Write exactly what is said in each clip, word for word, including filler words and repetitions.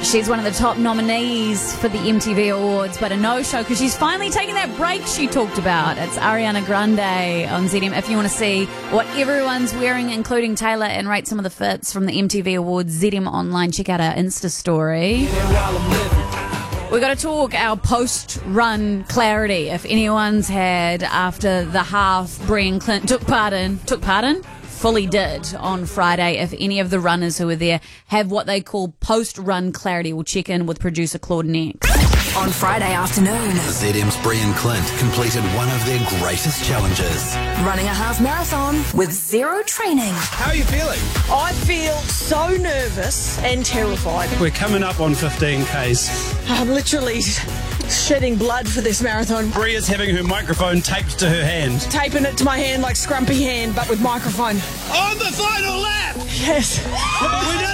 She's one of the top nominees for the M T V Awards, but a no-show because she's finally taking that break she talked about. It's Ariana Grande on Z M. If you want to see what everyone's wearing, including Taylor, and rate some of the fits from the M T V Awards, Z M Online, check out our Insta story. We've got to talk our post-run clarity. If anyone's had, after the half Brian Clint took part in, took part in? fully did on Friday. If any of the runners who were there have what they call post-run clarity, we'll check in with producer Claude next. On Friday afternoon, Z M's Brian Clint completed one of their greatest challenges. Running a half marathon with zero training. How are you feeling? I feel so nervous and terrified. We're coming up on fifteen kays. I'm literally shedding blood for this marathon. Bria's having her microphone taped to her hand. Taping it to my hand like Scrumpy hand, but with microphone. On the final lap! Yes. We did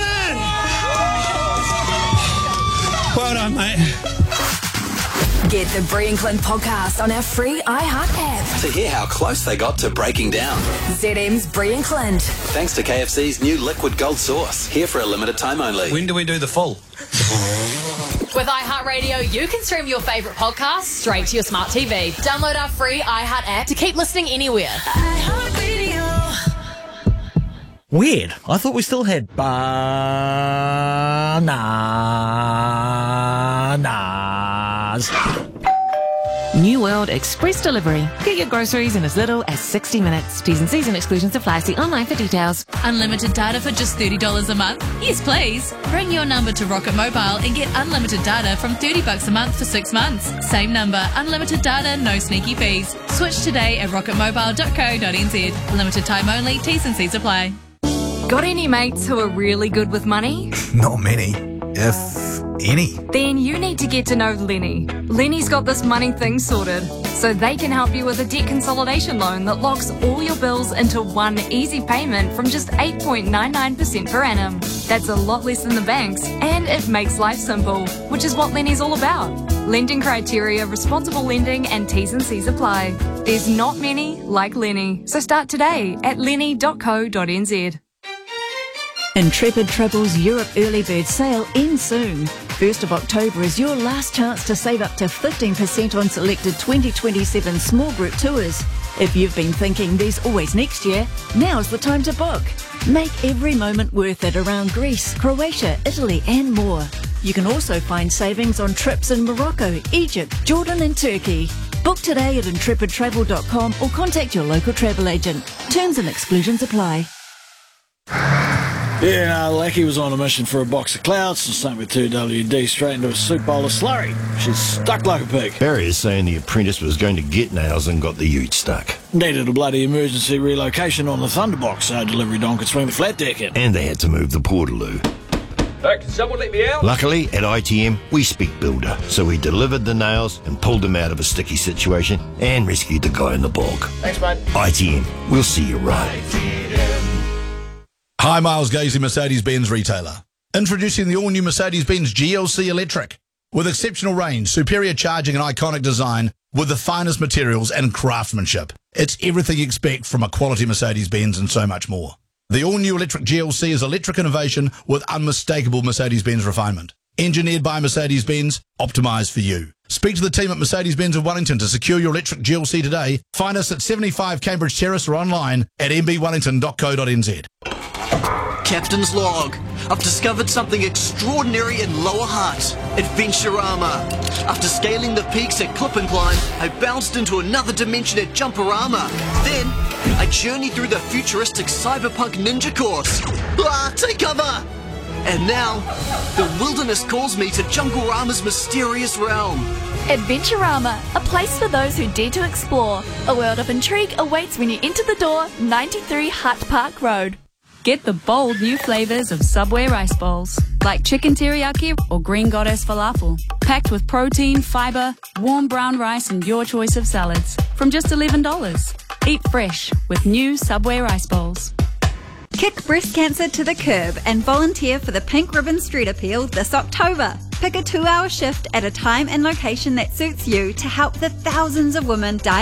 it! Well done, mate. Get the Brian Clint podcast on our free iHeart app. To hear how close they got to breaking down. Z M's Brian Clint. Thanks to K F C's new liquid gold sauce. Here for a limited time only. When do we do the full? With iHeartRadio, you can stream your favourite podcasts straight to your smart T V. Download our free iHeart app to keep listening anywhere. iHeartRadio. Weird. I thought we still had bananas. New World Express Delivery. Get your groceries in as little as sixty minutes. T's and C's and exclusions apply. See online for details. Unlimited data for just thirty dollars a month? Yes, please. Bring your number to Rocket Mobile and get unlimited data from thirty bucks a month for six months. Same number, unlimited data, no sneaky fees. Switch today at rocket mobile dot co dot n z. Limited time only, T's and C's apply. Got any mates who are really good with money? Not many, if any. Then you need to get to know Lenny. Lenny's got this money thing sorted, so they can help you with a debt consolidation loan that locks all your bills into one easy payment from just eight point nine nine percent per annum. That's a lot less than the banks, and it makes life simple, which is what Lenny's all about. Lending criteria, responsible lending, and T's and C's apply. There's not many like Lenny, so start today at lenny dot co dot n z. Intrepid Travel's Europe Early Bird Sale ends soon. first of October is your last chance to save up to fifteen percent on selected twenty twenty-seven small group tours. If you've been thinking there's always next year, now's the time to book. Make every moment worth it around Greece, Croatia, Italy and more. You can also find savings on trips in Morocco, Egypt, Jordan and Turkey. Book today at intrepid travel dot com or contact your local travel agent. Terms and exclusions apply. Yeah, no, Lackey was on a mission for a box of clouds, and same with two W D, straight into a soup bowl of slurry. She's stuck like a pig. Barry is saying the apprentice was going to get nails and got the ute stuck. Needed a bloody emergency relocation on the Thunderbox so delivery don could swing the flat deck in. And they had to move the portaloo. Hey, can someone let me out? Luckily, at I T M, we speak builder, so we delivered the nails and pulled them out of a sticky situation and rescued the guy in the bog. Thanks, mate. I T M, we'll see you right. Hi, Miles Gazy, Mercedes-Benz retailer. Introducing the all-new Mercedes-Benz G L C Electric. With exceptional range, superior charging and iconic design, with the finest materials and craftsmanship. It's everything you expect from a quality Mercedes-Benz and so much more. The all-new electric G L C is electric innovation with unmistakable Mercedes-Benz refinement. Engineered by Mercedes-Benz, optimised for you. Speak to the team at Mercedes-Benz of Wellington to secure your electric G L C today. Find us at seventy-five Cambridge Terrace or online at m b wellington dot co dot n z. Captain's log. I've discovered something extraordinary in Lower Hutt. Adventurama. After scaling the peaks at Clip and Climb, I bounced into another dimension at Jumperama. Then, I journeyed through the futuristic cyberpunk ninja course. Ah, take cover! And now, the wilderness calls me to Junglerama's mysterious realm. Adventurama, a place for those who dare to explore. A world of intrigue awaits when you enter the door, ninety-three Hutt Park Road. Get the bold new flavours of Subway rice bowls, like chicken teriyaki or green goddess falafel. Packed with protein, fibre, warm brown rice and your choice of salads. From just eleven dollars. Eat fresh with new Subway rice bowls. Kick breast cancer to the curb and volunteer for the Pink Ribbon Street Appeal this October. Pick a two-hour shift at a time and location that suits you to help the thousands of women die